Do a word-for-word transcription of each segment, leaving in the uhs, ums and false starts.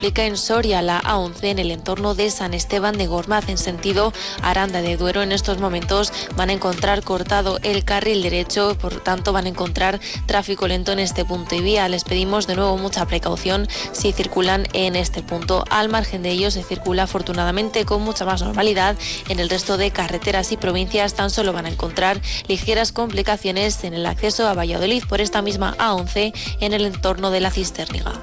En Soria, la A once en el entorno de San Esteban de Gormaz en sentido Aranda de Duero. En estos momentos van a encontrar cortado el carril derecho, por tanto van a encontrar tráfico lento en este punto y vía. Les pedimos de nuevo mucha precaución si circulan en este punto. Al margen de ello se circula afortunadamente con mucha más normalidad en el resto de carreteras y provincias. Tan solo van a encontrar ligeras complicaciones en el acceso a Valladolid por esta misma A once en el entorno de la Cisterniga.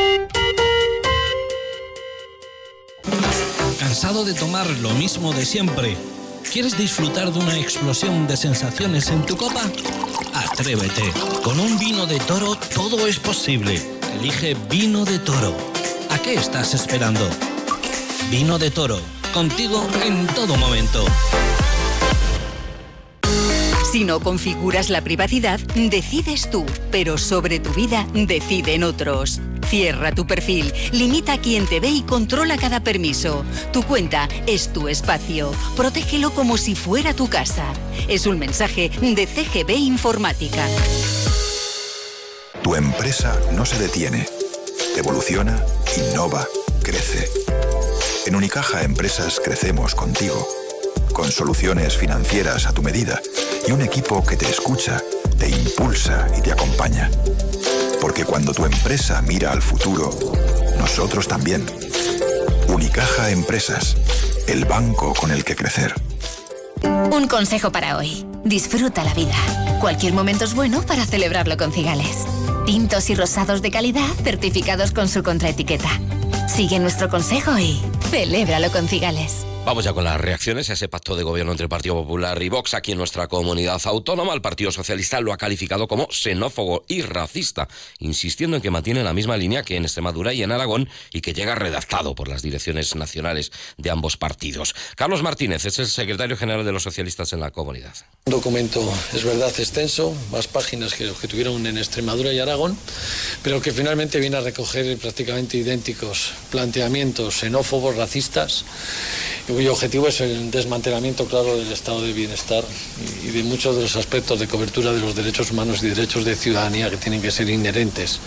¿Cansado de tomar lo mismo de siempre? ¿Quieres disfrutar de una explosión de sensaciones en tu copa? Atrévete. Con un vino de Toro todo es posible. Elige Vino de Toro. ¿A qué estás esperando? Vino de Toro. Contigo en todo momento. Si no configuras la privacidad, decides tú, pero sobre tu vida deciden otros. Cierra tu perfil, limita a quien te ve y controla cada permiso. Tu cuenta es tu espacio. Protégelo como si fuera tu casa. Es un mensaje de C G B Informática. Tu empresa no se detiene. Evoluciona, innova, crece. En Unicaja Empresas crecemos contigo. Con soluciones financieras a tu medida y un equipo que te escucha, te impulsa y te acompaña. Porque cuando tu empresa mira al futuro, nosotros también. Unicaja Empresas, el banco con el que crecer. Un consejo para hoy. Disfruta la vida. Cualquier momento es bueno para celebrarlo con Cigales. Tintos y rosados de calidad certificados con su contraetiqueta. Sigue nuestro consejo y celébralo con Cigales. Vamos ya con las reacciones a ese pacto de gobierno entre el Partido Popular y Vox aquí en nuestra comunidad autónoma. El Partido Socialista lo ha calificado como xenófobo y racista, insistiendo en que mantiene la misma línea que en Extremadura y en Aragón y que llega redactado por las direcciones nacionales de ambos partidos. Carlos Martínez es el secretario general de los socialistas en la comunidad. Un documento, es verdad, extenso, más páginas que los que tuvieron en Extremadura y Aragón, pero que finalmente viene a recoger prácticamente idénticos planteamientos xenófobos, racistas, cuyo objetivo es el desmantelamiento claro del estado de bienestar y de muchos de los aspectos de cobertura de los derechos humanos y derechos de ciudadanía que tienen que ser inherentes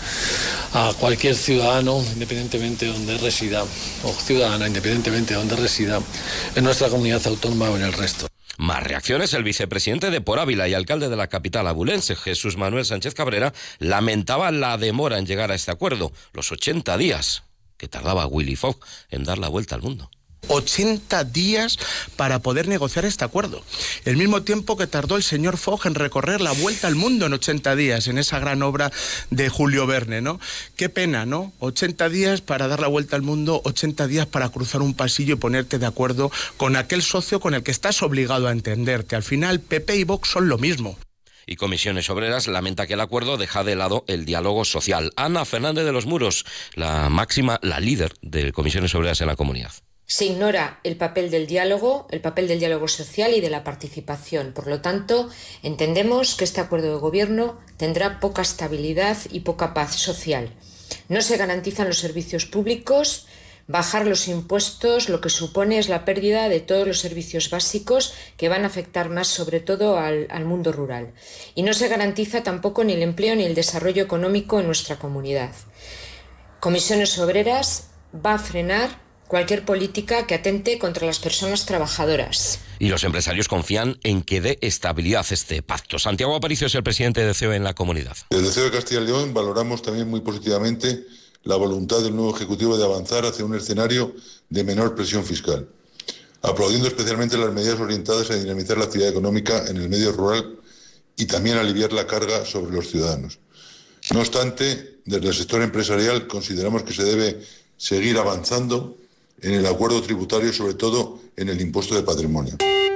a cualquier ciudadano, independientemente de donde resida, o ciudadana, independientemente de donde resida, en nuestra comunidad autónoma o en el resto. Más reacciones. El vicepresidente de Por Ávila y alcalde de la capital abulense, Jesús Manuel Sánchez Cabrera, lamentaba la demora en llegar a este acuerdo, los ochenta días que tardaba Willy Fogg en dar la vuelta al mundo. ochenta días para poder negociar este acuerdo. El mismo tiempo que tardó el señor Fogg en recorrer la vuelta al mundo en ochenta días, en esa gran obra de Julio Verne, ¿no? Qué pena, ¿no? ochenta días para dar la vuelta al mundo, ochenta días para cruzar un pasillo y ponerte de acuerdo con aquel socio con el que estás obligado a entenderte. Al final, P P y Vox son lo mismo. Y Comisiones Obreras lamenta que el acuerdo deja de lado el diálogo social. Ana Fernández de los Muros, la máxima, la líder de Comisiones Obreras en la comunidad. Se ignora el papel del diálogo, el papel del diálogo social y de la participación. Por lo tanto, entendemos que este acuerdo de gobierno tendrá poca estabilidad y poca paz social. No se garantizan los servicios públicos, bajar los impuestos lo que supone es la pérdida de todos los servicios básicos que van a afectar más sobre todo al, al mundo rural. Y no se garantiza tampoco ni el empleo ni el desarrollo económico en nuestra comunidad. Comisiones Obreras va a frenar cualquier política que atente contra las personas trabajadoras. Y los empresarios confían en que dé estabilidad este pacto. Santiago Aparicio es el presidente de C E O en la comunidad. Desde C E O de Castilla y León valoramos también muy positivamente la voluntad del nuevo Ejecutivo de avanzar hacia un escenario de menor presión fiscal, aplaudiendo especialmente las medidas orientadas a dinamizar la actividad económica en el medio rural y también aliviar la carga sobre los ciudadanos. No obstante, desde el sector empresarial consideramos que se debe seguir avanzando en el acuerdo tributario, sobre todo en el impuesto de patrimonio.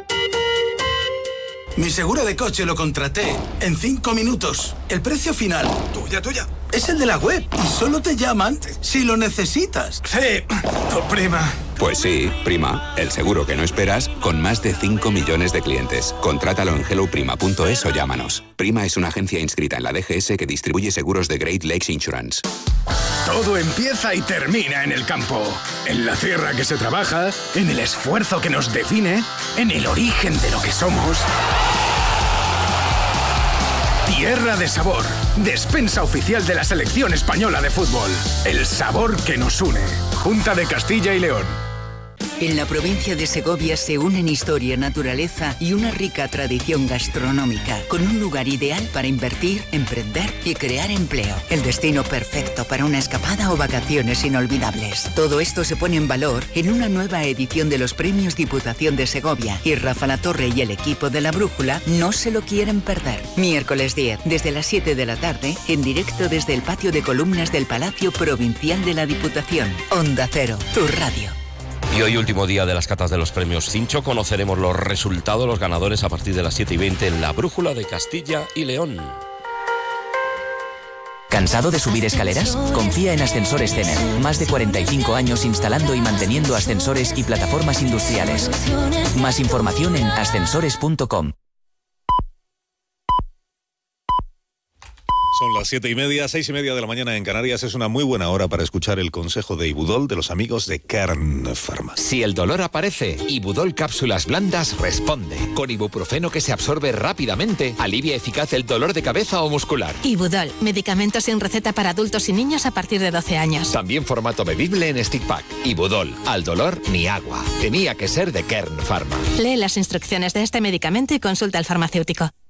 Mi seguro de coche lo contraté en cinco minutos. El precio final, tuya, tuya, es el de la web y solo te llaman si lo necesitas. Sí, tu prima. Pues sí, Prima, el seguro que no esperas con más de cinco millones de clientes. Contrátalo en hello prima punto es o llámanos. Prima es una agencia inscrita en la D G S que distribuye seguros de Great Lakes Insurance. Todo empieza y termina en el campo, en la tierra que se trabaja, en el esfuerzo que nos define, en el origen de lo que somos. Tierra de Sabor, despensa oficial de la selección española de fútbol. El sabor que nos une. Junta de Castilla y León. En la provincia de Segovia se unen historia, naturaleza y una rica tradición gastronómica, con un lugar ideal para invertir, emprender y crear empleo. El destino perfecto para una escapada o vacaciones inolvidables. Todo esto se pone en valor en una nueva edición de los Premios Diputación de Segovia, y Rafa Latorre y el equipo de La Brújula no se lo quieren perder. Miércoles diez, desde las siete de la tarde, en directo desde el patio de columnas del Palacio Provincial de la Diputación. Onda Cero, tu radio. Y hoy, último día de las catas de los premios Cincho, conoceremos los resultados, los ganadores, a partir de las siete y veinte en La Brújula de Castilla y León. ¿Cansado de subir escaleras? Confía en Ascensores Cener. Más de cuarenta y cinco años instalando y manteniendo ascensores y plataformas industriales. Más información en ascensores punto com. Son las siete y media, seis y media de la mañana en Canarias. Es una muy buena hora para escuchar el consejo de Ibudol de los amigos de Kern Pharma. Si el dolor aparece, Ibudol Cápsulas Blandas responde. Con ibuprofeno que se absorbe rápidamente, alivia eficaz el dolor de cabeza o muscular. Ibudol, medicamentos sin receta para adultos y niños a partir de doce años. También formato bebible en stick pack. Ibudol, al dolor ni agua. Tenía que ser de Kern Pharma. Lee las instrucciones de este medicamento y consulta al farmacéutico.